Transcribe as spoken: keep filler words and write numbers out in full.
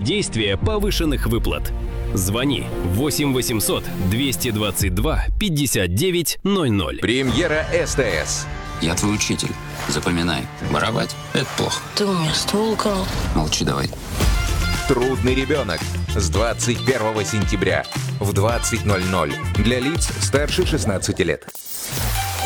действия повышенных выплат. Звони восемь восемьсот двести двадцать два пятьдесят девять ноль ноль. Премьера СТС. Я твой учитель. Запоминай. Воровать – это плохо. Ты у меня ствол украл. Молчи давай. Трудный ребенок. С двадцать первого сентября в двадцать ноль ноль. Для лиц старше шестнадцати лет.